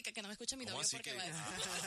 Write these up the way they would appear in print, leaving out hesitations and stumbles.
fantástica, que no me escuche mi ¿Cómo novio así porque que? va a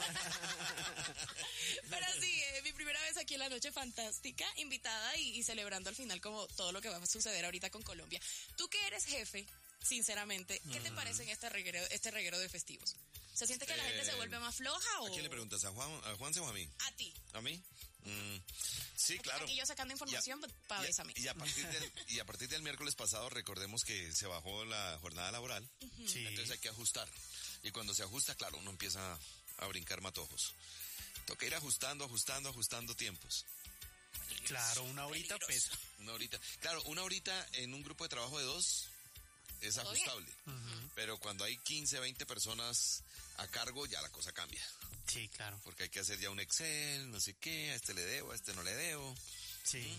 Pero sí, mi primera vez aquí en la Noche Fantástica, invitada y celebrando al final como todo lo que va a suceder ahorita con Colombia. Tú que eres jefe, sinceramente, ¿qué te parece en este reguero de festivos? ¿Se siente que la gente se vuelve más floja o...? ¿A quién le preguntas? ¿A Juanse o a mí? A ti. ¿A mí? Sí, claro. Aquí yo sacando información para avisarme. Y a partir del miércoles pasado, recordemos que se bajó la jornada laboral. Sí. Entonces hay que ajustar. Y cuando se ajusta, claro, uno empieza a brincar matojos. Toca ir ajustando tiempos. Claro, una horita Peligroso. pesa. Una horita. Claro, una horita en un grupo de trabajo de 2 es Todo ajustable. Pero cuando hay 15, 20 personas a cargo, ya la cosa cambia. Sí, claro. Porque hay que hacer ya un Excel, no sé qué, a este le debo, a este no le debo. Sí.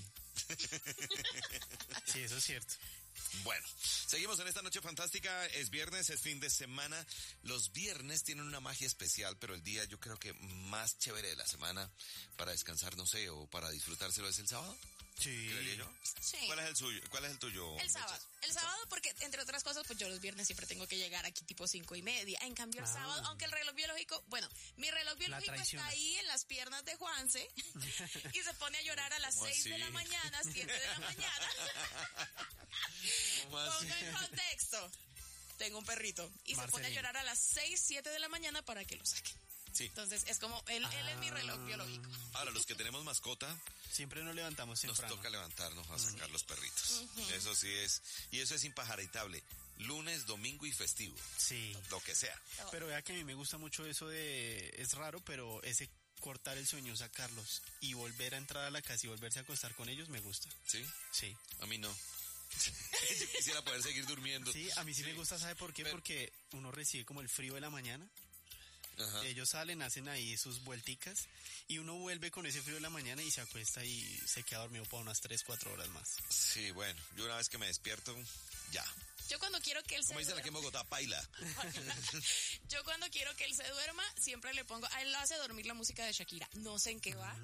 Sí, eso es cierto. Bueno, seguimos en esta noche fantástica. Es viernes, es fin de semana. Los viernes tienen una magia especial, pero el día yo creo que más chévere de la semana para descansar, no sé, o para disfrutárselo es el sábado. Sí. ¿Creería yo? Sí. ¿Cuál es el suyo? ¿Cuál es el tuyo? El sábado. Mechas? El sábado porque, entre otras cosas, pues yo los viernes siempre tengo que llegar aquí tipo 5:30. En cambio, el sábado, aunque el reloj biológico, bueno, mi reloj biológico está ahí en las piernas de Juanse y se pone a llorar a las ¿Cómo 6 de así? la mañana, 7 de la mañana. ¿Cómo así? Pongo en contexto. Tengo un perrito y se pone a Marcelino. llorar a las 6, 7 de la mañana para que lo saque. Sí. Entonces, es como, él es mi reloj biológico. Ahora, los que tenemos mascota, Siempre nos levantamos nos temprano. toca levantarnos a sacar los perritos. Eso sí es. Y eso es impajaritable. Lunes, domingo y festivo. Sí. Lo que sea. Pero vea que a mí me gusta mucho eso de... Es raro, pero ese cortar el sueño, sacarlos y volver a entrar a la casa y volverse a acostar con ellos me gusta. ¿Sí? Sí. A mí no. Yo quisiera poder seguir durmiendo. Sí, a mí sí me gusta, ¿sabe por qué? Pero- Porque uno recibe como el frío de la mañana. Ajá. Ellos salen, hacen ahí sus vuelticas y uno vuelve con ese frío de la mañana y se acuesta y se queda dormido por unas 3-4 horas más. Sí, bueno, yo una vez que me despierto, ya. Yo cuando quiero que él se Como dicen aquí en duerma, Bogotá, paila. yo cuando quiero que él se duerma, siempre le pongo, a él lo hace dormir la música de Shakira. No sé en qué va,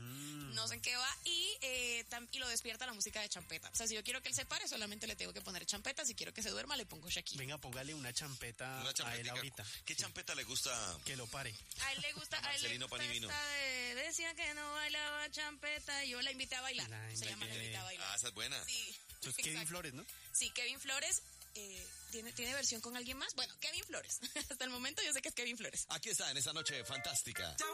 y lo despierta la música de champeta. O sea, si yo quiero que él se pare, solamente le tengo que poner champeta. Si quiero que se duerma, le pongo Shakira. Venga, póngale una champeta Una a él champetica. ahorita. ¿Qué champeta le gusta? Que lo pare. A él le gusta, a él le Marcelino gusta Panivino. esta decía que no bailaba champeta, yo la invité a bailar. La Se llama La invité a bailar. Ah, esa es buena. Sí. Eso es Kevin exacto. Flores, ¿no? Sí, Kevin Flores. ¿Tiene versión con alguien más? Bueno, Kevin Flores. Hasta el momento yo sé que es Kevin Flores. Aquí está en esa noche fantástica.